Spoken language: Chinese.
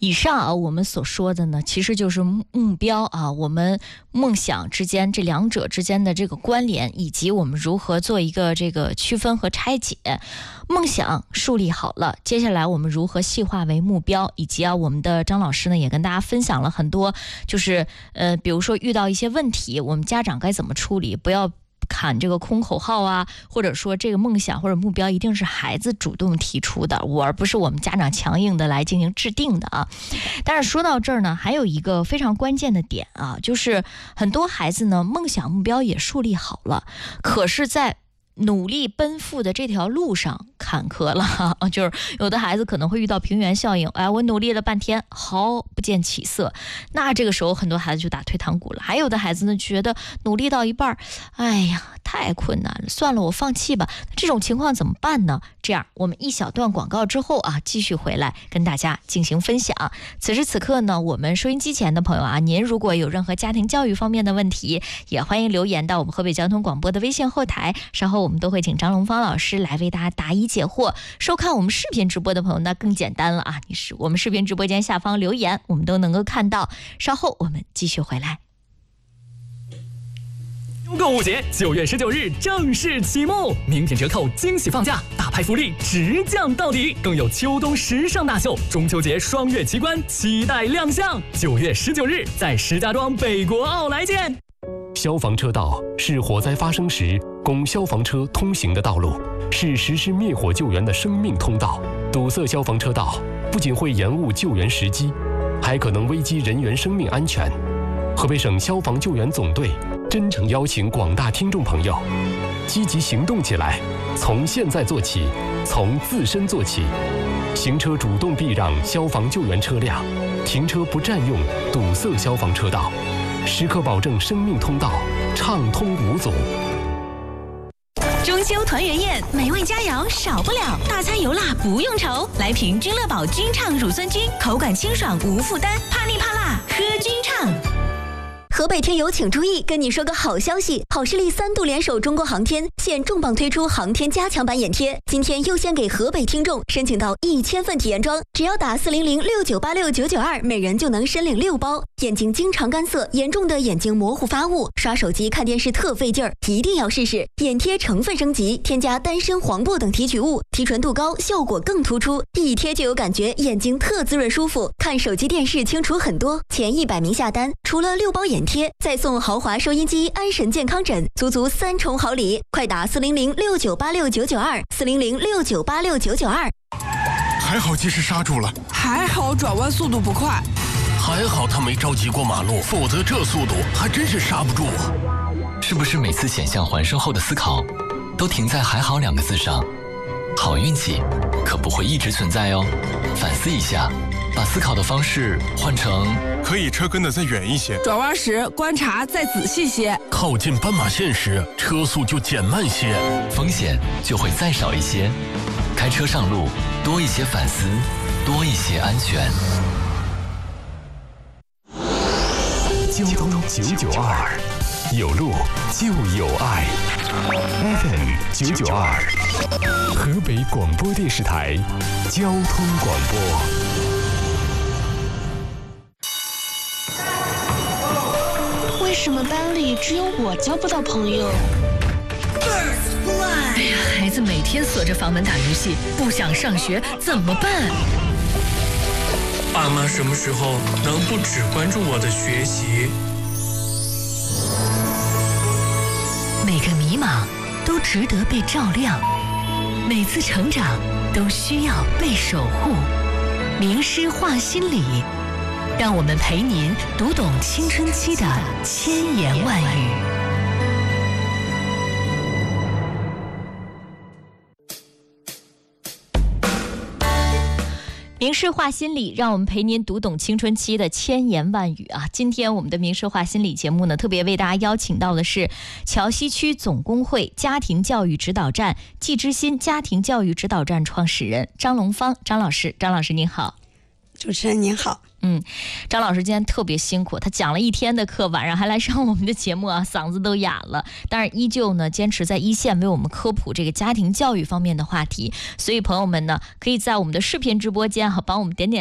以上啊，我们所说的呢，其实就是目标啊，我们梦想之间这两者之间的这个关联，以及我们如何做一个这个区分和拆解。梦想树立好了，接下来我们如何细化为目标，以及我们的张老师呢也跟大家分享了很多，就是比如说遇到一些问题，我们家长该怎么处理，不要喊这个空口号啊，或者说这个梦想或者目标一定是孩子主动提出的，而不是我们家长强硬的来进行制定的啊。但是说到这儿呢，还有一个非常关键的点啊，就是很多孩子呢梦想目标也树立好了，可是在努力奔赴的这条路上坎坷了，就是有的孩子可能会遇到平原效应，我努力了半天毫不见起色，那这个时候很多孩子就打退堂鼓了。还有的孩子呢觉得努力到一半，哎呀太困难了，算了我放弃吧，这种情况怎么办呢？这样我们一小段广告之后啊，继续回来跟大家进行分享。此时此刻呢，我们收音机前的朋友啊，您如果有任何家庭教育方面的问题，也欢迎留言到我们河北交通广播的微信后台，稍后我们都会请张龙芳老师来为大家答疑解惑。收看我们视频直播的朋友那更简单了啊，我们视频直播间下方留言我们都能够看到。稍后我们继续回来。 购物节9月19日正式启幕，名品折扣惊喜放价，大派福利直降到底，更有秋冬时尚大秀、中秋节双月奇观期待亮相。9月19日在石家庄北国奥莱见。 消防车道是火灾发生时供消防车通行的道路，是实施灭火救援的生命通道。堵塞消防车道不仅会延误救援时机，还可能危及人员生命安全。河北省消防救援总队真诚邀请广大听众朋友积极行动起来，从现在做起，从自身做起。行车主动避让消防救援车辆，停车不占用堵塞消防车道，时刻保证生命通道畅通无阻。 中秋团圆宴，美味佳肴少不了，大餐油辣不用愁，来瓶君乐宝君畅乳酸菌，口感清爽无负担，怕腻怕辣喝君畅。 河北听友请注意，跟你说个好消息，好视力3度联手中国航天，现重磅推出航天加强版眼贴，今天优先给河北听众申请到1000份体验装，只要打40069869992，每人就能申领6包。眼睛经常干涩，严重的眼睛模糊发雾，刷手机看电视特费劲儿，一定要试试。眼贴成分升级，添加丹参、黄柏等提取物，提纯度高，效果更突出，一贴就有感觉，眼睛特滋润舒服，看手机电视清楚很多。前100名下单，除了6包眼贴，再送豪华收音机、安神健康枕，足足3重好礼！快打40069869924，40069869992。 还好及时刹住了， 还好转弯速度不快， 还好他没着急过马路，否则这速度还真是刹不住啊！ 是不是每次险象环生后的思考，都停在“还好”2个字上？好运气可不会一直存在哦，反思一下。把思考的方式换成可以车跟得再远一些， 转弯时观察再仔细些， 靠近斑马线时车速就减慢些， 风险就会再少一些。开车上路多一些反思，多一些安全。 交通992，有路就有爱。FM 992，河北广播电视台交通广播。 为什么班里只有我交不到朋友？ 哎呀，孩子每天锁着房门打游戏，不想上学怎么办？ 爸妈什么时候能不只关注我的学习？ 每个迷茫都值得被照亮，每次成长都需要被守护。名师话心理，让我们陪您读懂青春期的千言万语。 名师话心理，让我们陪您读懂青春期的千言万语啊！今天我们的名师话心理节目呢，特别为大家邀请到的是桥西区总工会家庭教育指导站季之心家庭教育指导站创始人张龙芳张老师。张老师您好。 主持人您好。 张老师今天特别辛苦，他讲了1天的课，晚上还来上我们的节目啊，嗓子都哑了，但是依旧呢坚持在一线为我们科普这个家庭教育方面的话题。所以朋友们呢，可以在我们的视频直播间帮我们点点